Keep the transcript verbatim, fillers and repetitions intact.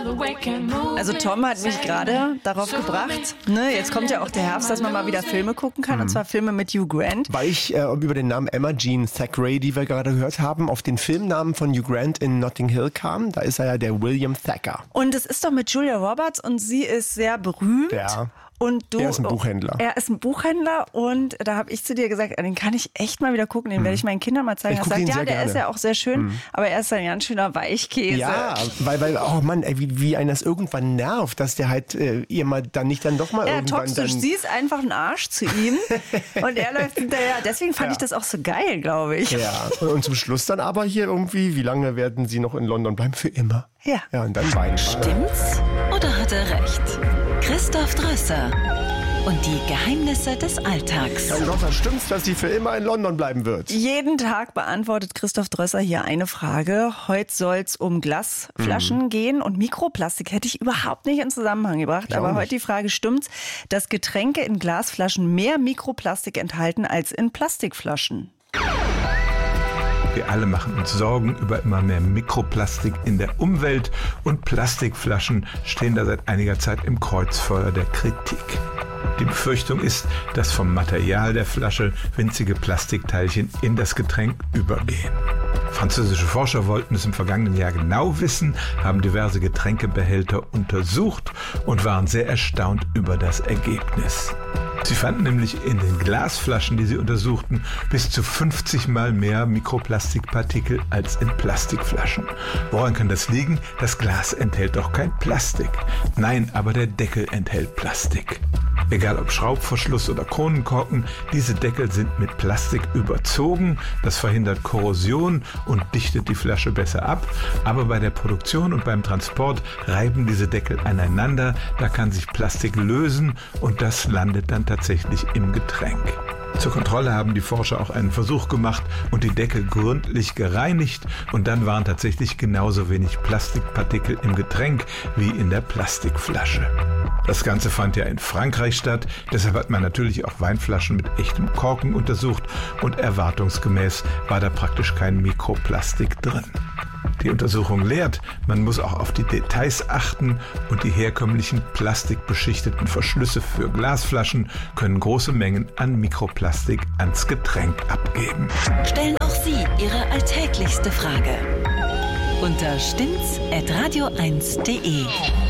Also Tom hat mich gerade darauf gebracht, ne, jetzt kommt ja auch der Herbst, dass man mal wieder Filme gucken kann, mhm. und zwar Filme mit Hugh Grant. Weil ich äh, über den Namen Emma Jean Thackeray, die wir gerade gehört haben, auf den Filmnamen von Hugh Grant in Notting Hill kam. Da ist er ja der William Thacker. Und es ist doch mit Julia Roberts und sie ist sehr berühmt. Ja. Und du, er ist ein Buchhändler. Er ist ein Buchhändler und da habe ich zu dir gesagt, den kann ich echt mal wieder gucken, den hm. werde ich meinen Kindern mal zeigen. Ich er sagt, ja, der gerne. ist ja auch sehr schön, hm. aber er ist ein ganz schöner Weichkäse. Ja, weil, weil oh Mann, ey, wie, wie einen das irgendwann nervt, dass der halt äh, ihr mal dann nicht dann doch mal ja, irgendwann toxisch. dann... Sie ist einfach ein Arsch zu ihm und er läuft hinterher. Deswegen fand ja. ich das auch so geil, glaube ich. Ja, und, und zum Schluss dann aber hier irgendwie, wie lange werden sie noch in London bleiben? Für immer. Ja. Ja, und dann weinen. Stimmt's oder hat er recht? Christoph Drösser und die Geheimnisse des Alltags. Herr Drösser, stimmt's, dass sie für immer in London bleiben wird? Jeden Tag beantwortet Christoph Drösser hier eine Frage. Heute soll's um Glasflaschen mhm. gehen und Mikroplastik hätte ich überhaupt nicht in Zusammenhang gebracht. Ich aber nicht. heute die Frage, stimmt's, dass Getränke in Glasflaschen mehr Mikroplastik enthalten als in Plastikflaschen? Wir alle machen uns Sorgen über immer mehr Mikroplastik in der Umwelt und Plastikflaschen stehen da seit einiger Zeit im Kreuzfeuer der Kritik. Die Befürchtung ist, dass vom Material der Flasche winzige Plastikteilchen in das Getränk übergehen. Französische Forscher wollten es im vergangenen Jahr genau wissen, haben diverse Getränkebehälter untersucht und waren sehr erstaunt über das Ergebnis. Sie fanden nämlich in den Glasflaschen, die sie untersuchten, bis zu fünfzig Mal mehr Mikroplastikpartikel als in Plastikflaschen. Woran kann das liegen? Das Glas enthält doch kein Plastik. Nein, aber der Deckel enthält Plastik. Egal ob Schraubverschluss oder Kronenkorken, diese Deckel sind mit Plastik überzogen. Das verhindert Korrosion und dichtet die Flasche besser ab. Aber bei der Produktion und beim Transport reiben diese Deckel aneinander. Da kann sich Plastik lösen und das landet dann tatsächlich im Getränk. Zur Kontrolle haben die Forscher auch einen Versuch gemacht und die Deckel gründlich gereinigt und dann waren tatsächlich genauso wenig Plastikpartikel im Getränk wie in der Plastikflasche. Das Ganze fand ja in Frankreich statt, deshalb hat man natürlich auch Weinflaschen mit echtem Korken untersucht und erwartungsgemäß war da praktisch kein Mikroplastik drin. Die Untersuchung lehrt, man muss auch auf die Details achten und die herkömmlichen plastikbeschichteten Verschlüsse für Glasflaschen können große Mengen an Mikroplastik ans Getränk abgeben. Stellen auch Sie Ihre alltäglichste Frage unter stimmt's at radio eins punkt de.